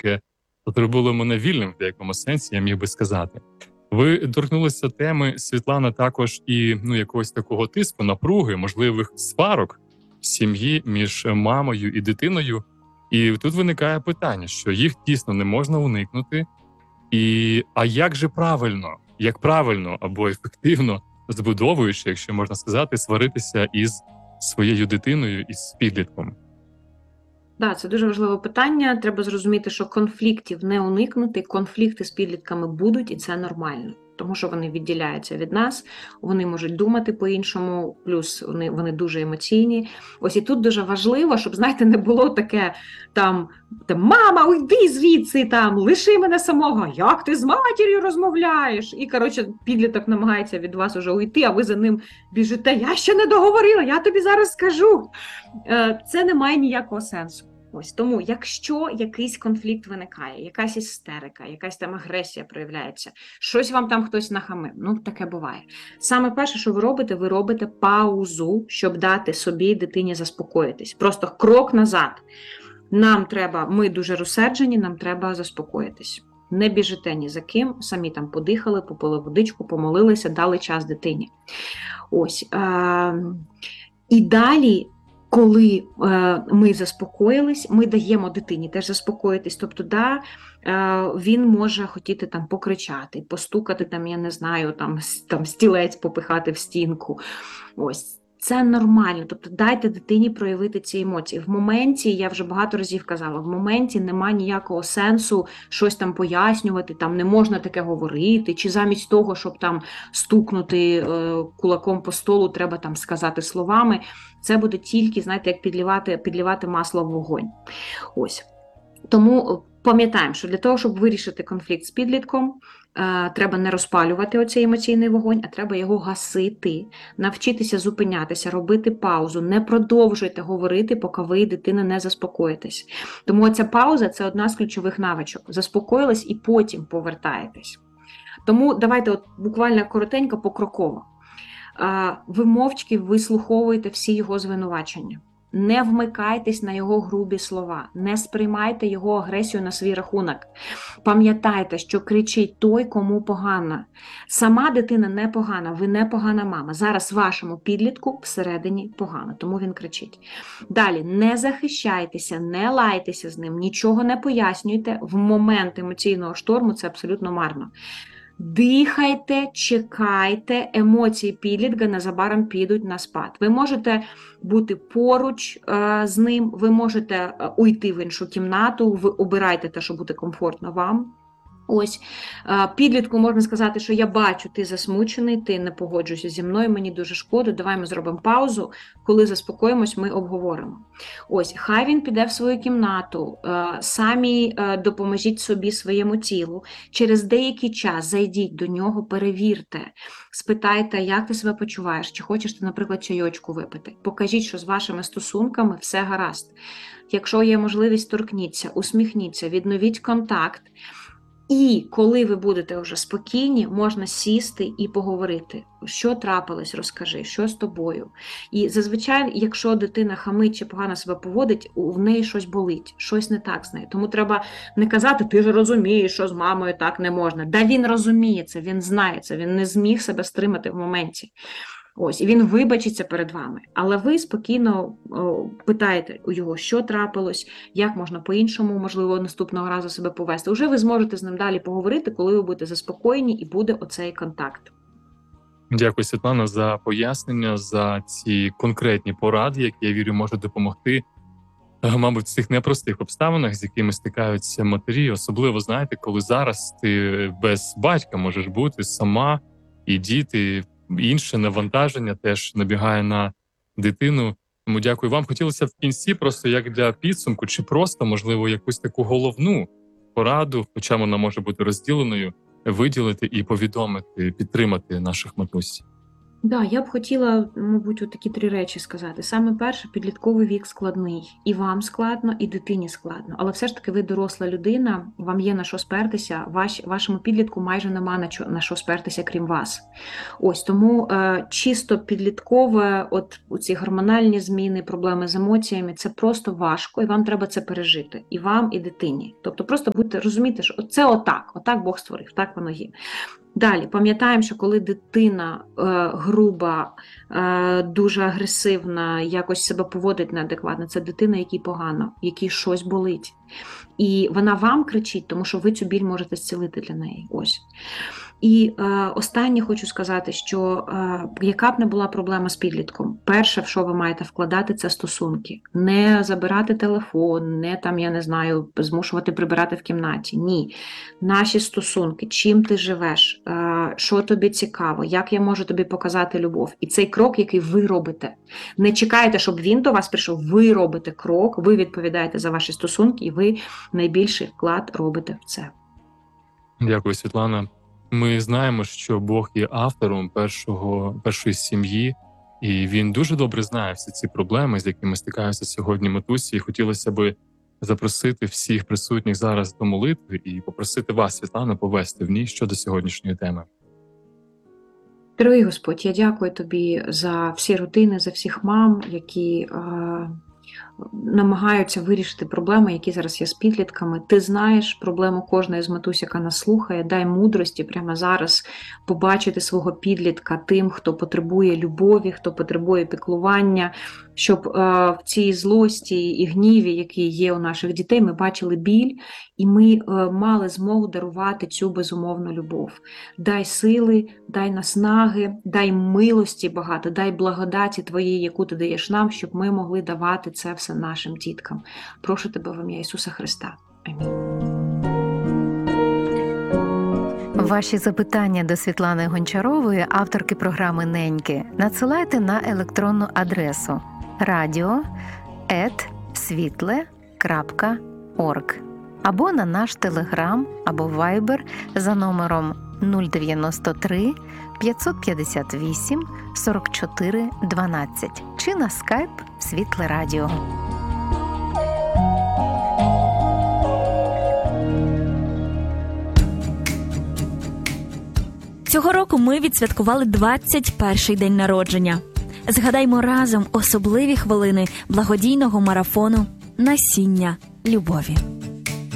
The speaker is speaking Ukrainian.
яке зробило мене вільним в деякому сенсі, я міг би сказати. Ви торкнулися теми, Світлана, також і якогось такого тиску, напруги, можливих сварок в сім'ї між мамою і дитиною. І тут виникає питання, що їх дійсно не можна уникнути. А як же правильно, як правильно або ефективно, збудовуючи, якщо можна сказати, сваритися із своєю дитиною, із підлітком? Так, це дуже важливе питання. Треба зрозуміти, що конфліктів не уникнути, конфлікти з підлітками будуть, і це нормально. Тому що вони відділяються від нас, вони можуть думати по-іншому, плюс вони дуже емоційні. Ось і тут дуже важливо, щоб, знаєте, не було таке там «Мама, уйди звідси, лиши мене самого, як ти з матір'ю розмовляєш?» І, коротше, підліток намагається від вас уже уйти, а ви за ним біжите «Я ще не договорила, я тобі зараз скажу». Це не має ніякого сенсу. Ось тому, якщо якийсь конфлікт виникає, якась істерика, якась там агресія проявляється, щось вам там хтось нахамив, таке буває. Саме перше, що ви робите паузу, щоб дати собі і дитині заспокоїтись. Просто крок назад. Ми дуже розсерджені, нам треба заспокоїтись. Не біжите ні за ким, самі там подихали, попили водичку, помолилися, дали час дитині. Ось. І далі, коли ми заспокоїлись, ми даємо дитині теж заспокоїтись. Тобто, він може хотіти там покричати, постукати, я не знаю, там стілець попихати в стінку. Ось. Це нормально, тобто дайте дитині проявити ці емоції. В моменті, я вже багато разів казала, в моменті немає ніякого сенсу щось там пояснювати, не можна таке говорити, чи замість того, щоб стукнути кулаком по столу, треба сказати словами. Це буде тільки, знаєте, як підлівати масло в вогонь. Ось. Тому пам'ятаємо, що для того, щоб вирішити конфлікт з підлітком, треба не розпалювати оцей емоційний вогонь, а треба його гасити, навчитися зупинятися, робити паузу, не продовжуйте говорити, поки ви і дитина не заспокоїтесь. Тому ця пауза – це одна з ключових навичок. Заспокоїлись і потім повертаєтесь. Тому давайте буквально коротенько, покроково. Ви мовчки вислуховуєте всі його звинувачення. Не вмикайтесь на його грубі слова, не сприймайте його агресію на свій рахунок. Пам'ятайте, що кричить той, кому погано. Сама дитина не погана, ви не погана мама. Зараз вашому підлітку всередині погано, тому він кричить. Далі, не захищайтеся, не лайтеся з ним, нічого не пояснюйте. В момент емоційного шторму це абсолютно марно. Дихайте, чекайте, емоції підлітка незабаром підуть на спад. Ви можете бути поруч з ним, ви можете уйти в іншу кімнату, ви обирайте те, що буде комфортно вам. Ось, підлітку можна сказати, що я бачу, ти засмучений, ти не погоджуєшся зі мною, мені дуже шкода, давай ми зробимо паузу, коли заспокоїмось, ми обговоримо. Ось, хай він піде в свою кімнату, самі допоможіть собі, своєму тілу, через деякий час зайдіть до нього, перевірте, спитайте, як ти себе почуваєш, чи хочеш ти, наприклад, чайочку випити. Покажіть, що з вашими стосунками все гаразд. Якщо є можливість, торкніться, усміхніться, відновіть контакт. І коли ви будете вже спокійні, можна сісти і поговорити. Що трапилось, розкажи, що з тобою. І зазвичай, якщо дитина хамить чи погано себе поводить, в неї щось болить, щось не так з нею. Тому треба не казати, ти ж розумієш, що з мамою так не можна. Да він розуміє це, він знає це, він не зміг себе стримати в моменті. Ось, і він вибачиться перед вами. Але ви спокійно питаєте у його, що трапилось, як можна по-іншому, можливо, наступного разу себе повести. Уже ви зможете з ним далі поговорити, коли ви будете заспокоєні і буде оцей контакт. Дякую, Світлана, за пояснення, за ці конкретні поради, які, я вірю, можуть допомогти, мабуть, в цих непростих обставинах, з якими стикаються матері. Особливо, знаєте, коли зараз ти без батька можеш бути сама, і діти, інше навантаження теж набігає на дитину. Тому дякую вам. Хотілося в кінці, просто як для підсумку, чи просто, можливо, якусь таку головну пораду, хоча вона може бути розділеною, виділити і повідомити, підтримати наших матусь. Да, я б хотіла, мабуть, от такі 3 речі сказати. Саме перше, підлітковий вік складний. І вам складно, і дитині складно. Але все ж таки ви доросла людина, вам є на що спертися, вашому підлітку майже нема на що спертися, крім вас. Ось, тому чисто підліткове, от ці гормональні зміни, проблеми з емоціями, це просто важко, і вам треба це пережити. І вам, і дитині. Тобто просто будьте розуміти, що це отак Бог створив, так воно є. Далі, пам'ятаємо, що коли дитина груба, дуже агресивна, якось себе поводить неадекватно, це дитина, якій погано, якій щось болить. І вона вам кричить, тому що ви цю біль можете зцілити для неї. Ось. І останнє хочу сказати, що яка б не була проблема з підлітком, перше, в що ви маєте вкладати, це стосунки. Не забирати телефон, не там, я не знаю, змушувати прибирати в кімнаті. Ні. Наші стосунки, чим ти живеш, що тобі цікаво, як я можу тобі показати любов. І цей крок, який ви робите. Не чекайте, щоб він до вас прийшов, ви робите крок, ви відповідаєте за ваші стосунки, і ви найбільший вклад робите в це. Дякую, Світлана. Ми знаємо, що Бог є автором першої сім'ї, і він дуже добре знає всі ці проблеми, з якими стикаються сьогодні матусі. І хотілося би запросити всіх присутніх зараз до молитви і попросити вас, Світлана, повести в ній щодо сьогоднішньої теми. Дорогий Господь, я дякую Тобі за всі родини, за всіх мам, які намагаються вирішити проблеми, які зараз є з підлітками. Ти знаєш проблему кожної з матусь, яка нас слухає. Дай мудрості прямо зараз побачити свого підлітка тим, хто потребує любові, хто потребує піклування, щоб в цій злості і гніві, які є у наших дітей, ми бачили біль, і ми мали змогу дарувати цю безумовну любов. Дай сили, дай наснаги, дай милості багато, дай благодаті Твоєї, яку Ти даєш нам, щоб ми могли давати це все нашим діткам. Прошу Тебе в ім'я Ісуса Христа. Амінь. Ваші запитання до Світлани Гончарової, авторки програми «Неньки», надсилайте на електронну адресу radio@svitle.org або на наш Телеграм або Вайбер за номером 093 558 44 12 чи на скайп Світле Радіо. Цього року ми відсвяткували 21-й день народження. Згадаймо разом особливі хвилини благодійного марафону «Насіння любові».